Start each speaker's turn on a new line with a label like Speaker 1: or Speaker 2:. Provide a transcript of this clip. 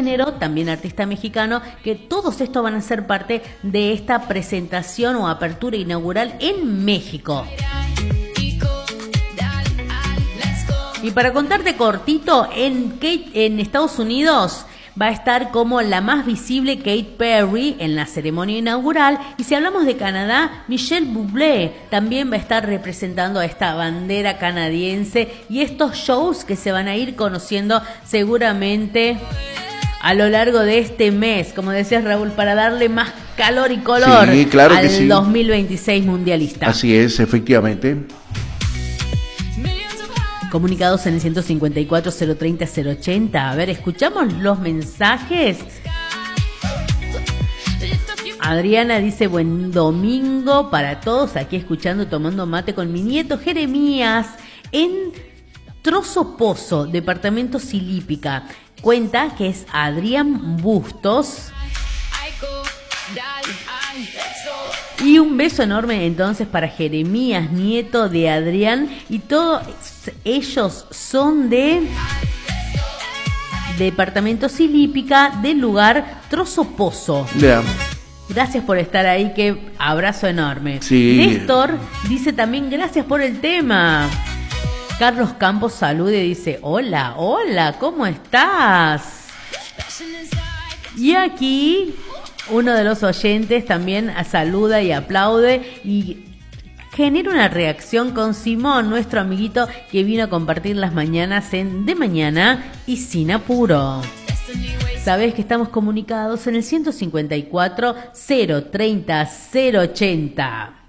Speaker 1: Género, también artista mexicano, que todos estos van a ser parte de esta presentación o apertura inaugural en México. Y para contarte cortito, en Estados Unidos va a estar como la más visible Katy Perry en la ceremonia inaugural. Y si hablamos de Canadá, Michelle Bublé también va a estar representando a esta bandera canadiense y estos shows que se van a ir conociendo seguramente a lo largo de este mes, como decías, Raúl, para darle más calor y color al 2026 mundialista.
Speaker 2: Así es, efectivamente.
Speaker 1: Comunicados en el 154-030-080. A ver, escuchamos los mensajes. Adriana dice: buen domingo para todos, aquí escuchando, tomando mate con mi nieto Jeremías en Trozo Pozo, departamento Silípica. Cuenta que es Adrián Bustos. Y un beso enorme entonces para Jeremías, nieto de Adrián, y todos ellos son de departamento Silípica, del lugar Trozo Pozo.
Speaker 2: Yeah.
Speaker 1: Gracias por estar ahí, qué abrazo enorme.
Speaker 2: Sí.
Speaker 1: Néstor dice también gracias por el tema. Carlos Campos salude y dice: hola, ¿cómo estás? Y aquí uno de los oyentes también saluda y aplaude y genera una reacción con Simón, nuestro amiguito que vino a compartir las mañanas en De Mañana y Sin Apuro. Sabés que estamos comunicados en el 154 030 080.